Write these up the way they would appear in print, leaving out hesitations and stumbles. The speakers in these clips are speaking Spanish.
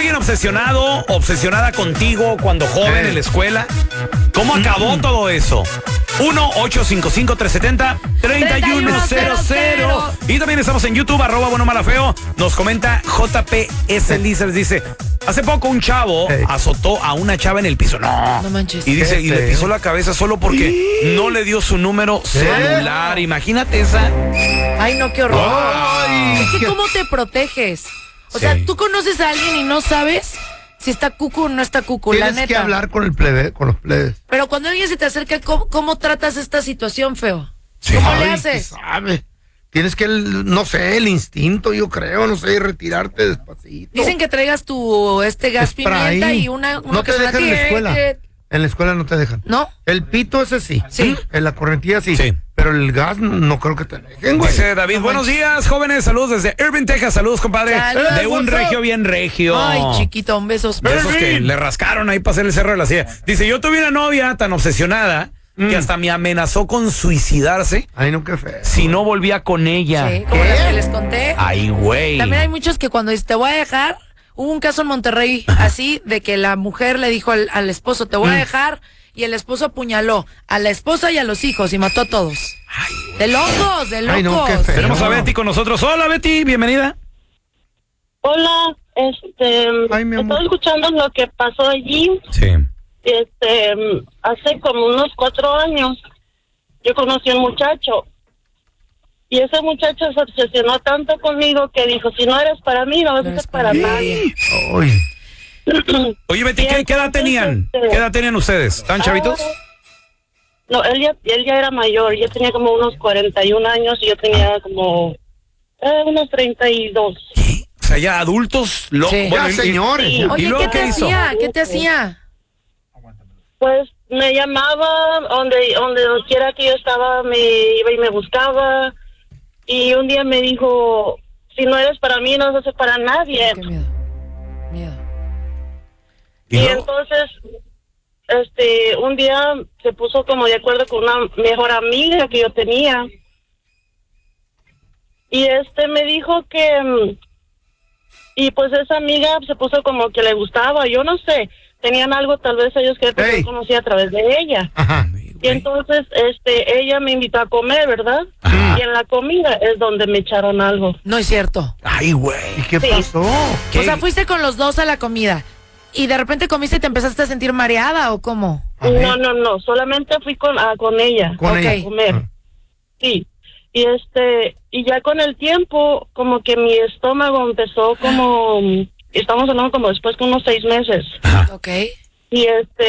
alguien obsesionada contigo cuando joven en la escuela? ¿Cómo acabó todo eso? 1-855-370-3100. Y también estamos en YouTube, @buenomalafeo. Nos comenta JPS Lizers, dice: hace poco un chavo azotó a una chava en el piso. No manches. Y dice, y le pisó la cabeza solo porque no le dio su número celular. Imagínate esa. Ay, no, qué horror. Ay, es que ¿cómo te proteges? O sea, tú conoces a alguien y no sabes si está cucu o no está cucu, la neta. Tienes que hablar con los plebes. Pero cuando alguien se te acerca, ¿cómo tratas esta situación, feo? Sí. ¿Cómo le Ay, haces? ¿sabe? Tienes que, no sé, el instinto, yo creo, no sé, retirarte despacito. Dicen que traigas tu gas Spray. pimienta y una No que te suena dejan en la escuela. En la escuela no te dejan. ¿No? El pito ese sí. Sí. En la correntilla sí. Sí. Pero el gas no creo que te dejen, güey. Dice David, buenos días, jóvenes, saludos desde Irving, Texas. Saludos, compadre. Saludos. De un regio bien regio. Ay, chiquito, un beso. De esos que le rascaron ahí para hacer el cerro de la silla. Dice, yo tuve una novia tan obsesionada que hasta me amenazó con suicidarse Ay, no, qué feo. si no volvía con ella. Sí, como las que les conté. Ay, güey. También hay muchos que cuando dice, te voy a dejar, hubo un caso en Monterrey así, de que la mujer le dijo al esposo, te voy a dejar, y el esposo apuñaló a la esposa y a los hijos y mató a todos. Ay, De locos. Ay, no, qué feo. tenemos a Betty con nosotros. Hola, Betty, bienvenida. Hola, Ay, mi amor. estoy escuchando lo que pasó allí. Sí. Hace como unos 4 años yo conocí a un muchacho y ese muchacho se obsesionó tanto conmigo que dijo, si no eres para mí, no eres para nadie. Ay. Oye, Betty, ¿qué edad tenían? ¿Qué edad tenían ustedes? ¿Están chavitos? No, él ya era mayor, ya tenía como unos 41 años y yo tenía como unos 32. O sea, ya adultos, locos. Sí. Ya, señores. Sí. ya. Oye, luego ¿qué te qué hizo? hacía? ¿Qué te hacía? Pues me llamaba donde quiera que yo estaba, me iba y me buscaba. Y un día me dijo, si no eres para mí, no vas a ser para nadie. Qué miedo. ¿Y Y luego? entonces, un día se puso como de acuerdo con una mejor amiga que yo tenía. Y me dijo que, y pues esa amiga se puso como que le gustaba, yo no sé, tenían algo tal vez ellos que yo conocía a través de ella. Ajá. Y entonces, ella me invitó a comer, ¿verdad? Ajá. Y en la comida es donde me echaron algo. No es cierto. Ay, güey. ¿Y qué Sí. pasó? ¿Qué? O sea, fuiste con los dos a la comida y de repente comiste y te empezaste a sentir mareada, ¿o cómo? A ver. No, solamente fui con ella Con Ok. ella. a comer. Sí. Y y ya con el tiempo, como que mi estómago empezó como, estamos hablando como después de unos 6 meses. Ok. Y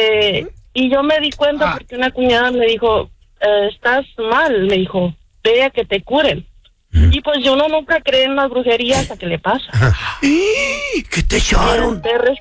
y yo me di cuenta porque una cuñada me dijo, estás mal, me dijo, ve a que te curen. Y pues yo nunca creí en las brujerías hasta que le pasa. ¿Qué te echaron?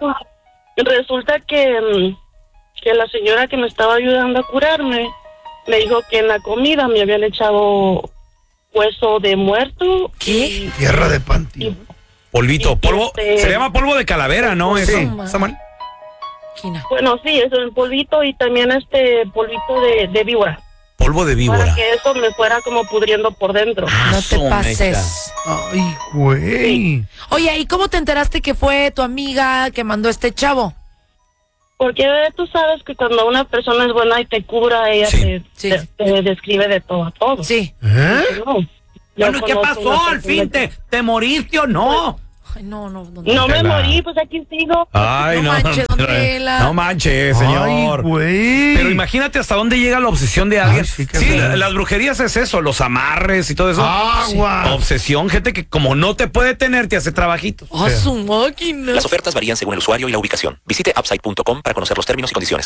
Resulta que la señora que me estaba ayudando a curarme me dijo que en la comida me habían echado hueso de muerto. ¿Qué? Tierra de panteón. Polvito, Y polvo. Se llama polvo de calavera, ¿no? Sí. Eso. ¿Está mal? Quina. Bueno, sí, es el polvito y también polvito de víbora. Polvo de víbora. Para que eso me fuera como pudriendo por dentro. No te Su pases. Ay, güey. Oye, ¿y cómo te enteraste que fue tu amiga que mandó este chavo? Porque tú sabes que cuando una persona es buena y te cura, ella Sí. te describe de todo a todo. Sí. ¿Eh? No, Bueno, ¿y qué pasó? ¿Al fin te moriste o no? Ay, no. No me Tela. morí, pues aquí sigo. Ay, No no. manches, don Tela. No manches, señor. Ay, güey. Pero imagínate hasta dónde llega la obsesión de alguien. Ay, sí, qué Sí, feo. las brujerías es eso, los amarres y todo eso. Agua. Obsesión, gente que como no te puede tener, te hace trabajitos. ¡Ah, su máquina! Las ofertas varían según el usuario y la ubicación. Visite upside.com para conocer los términos y condiciones.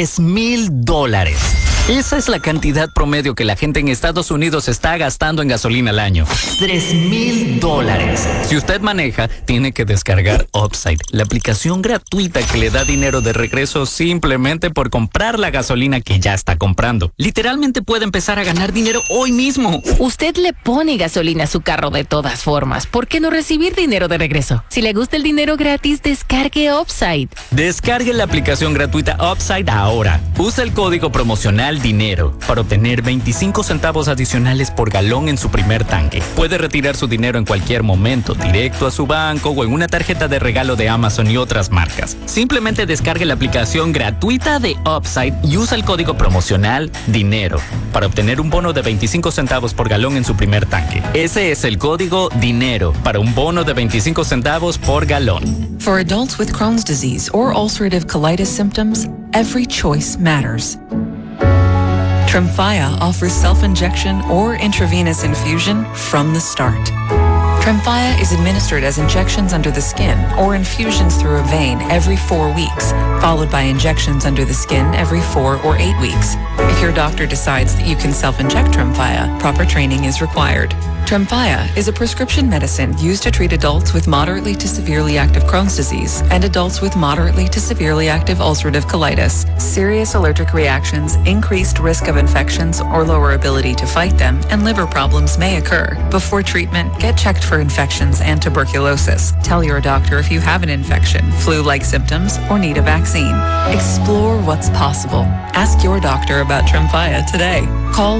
$3,000. Esa es la cantidad promedio que la gente en Estados Unidos está gastando en gasolina al año. $3,000. Si usted maneja, tiene que descargar Upside, la aplicación gratuita que le da dinero de regreso simplemente por comprar la gasolina que ya está comprando. Literalmente puede empezar a ganar dinero hoy mismo. Usted le pone gasolina a su carro de todas formas. ¿Por qué no recibir dinero de regreso? Si le gusta el dinero gratis, descargue Upside. Descargue la aplicación gratuita Upside ahora. Usa el código promocional DINERO para obtener 25 centavos adicionales por galón en su primer tanque. Puede retirar su dinero en cualquier momento, directo a su banco banco o en una tarjeta de regalo de Amazon y otras marcas. Simplemente descargue la aplicación gratuita de Upside y usa el código promocional DINERO para obtener un bono de 25 centavos por galón en su primer tanque. Ese es el código DINERO para un bono de 25 centavos por galón. For adults with Crohn's disease or ulcerative colitis symptoms, every choice matters. Tremfya offers self-injection or intravenous infusion from the start. Tremfya is administered as injections under the skin or infusions through a vein every 4 weeks, followed by injections under the skin every 4 or 8 weeks. If your doctor decides that you can self-inject Tremfya, proper training is required. Tremfya is a prescription medicine used to treat adults with moderately to severely active Crohn's disease and adults with moderately to severely active ulcerative colitis. Serious allergic reactions, increased risk of infections or lower ability to fight them, and liver problems may occur. Before treatment, get checked for infections and tuberculosis. Tell your doctor if you have an infection, flu-like symptoms, or need a vaccine. Explore what's possible. Ask your doctor about Tremfya today. Call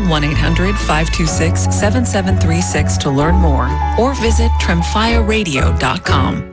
1-800-526-7736 to learn more or visit tremfyaradio.com.